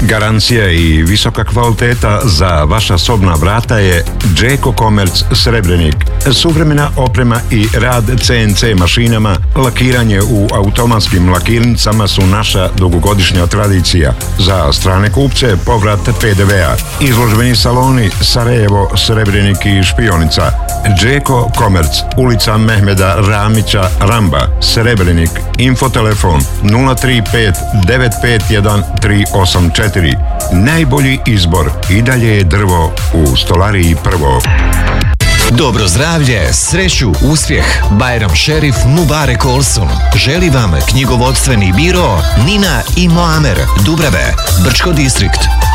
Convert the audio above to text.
Garancija i visoka kvaliteta za vaša sobna vrata je Đeko Komerc Srebrenik. Suvremena oprema i rad CNC mašinama, lakiranje u automatskim lakirnicama su naša dugogodišnja tradicija. Za strane kupce povrat PDV-a. Izložbeni saloni Sarajevo, Srebrenik i Špionica. Đeko Komerc, ulica Mehmeda Ramića Ramba, Srebrenik. Infotelefon 035 951 384. Najbolji izbor i dalje je drvo u Stolariji Prvo. Dobro zdravlje, sreću, uspjeh. Bajram Šerif Mubarek Olsun želi vam knjigovodstveni biro Nina i Moamer, Dubrave, Brčko distrikt.